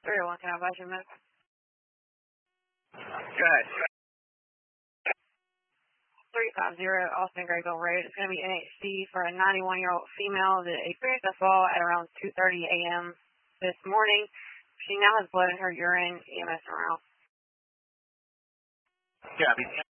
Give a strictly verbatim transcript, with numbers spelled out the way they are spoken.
three oh one, can I advise you, miss? Go ahead. three five zero Austin Graybill Road. It's going to be N H C for a ninety-one-year-old female that experienced a fall at around two thirty a m this morning. She now has blood in her urine, E M S around. Yeah,